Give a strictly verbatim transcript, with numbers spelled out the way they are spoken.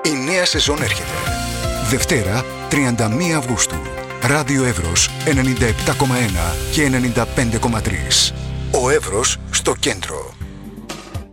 Η νέα σεζόν έρχεται. Δευτέρα, τριάντα μία Αυγούστου. Ράδιο Εύρος ενενήντα επτά κόμμα ένα και ενενήντα πέντε κόμμα τρία. Ο Εύρος στο κέντρο.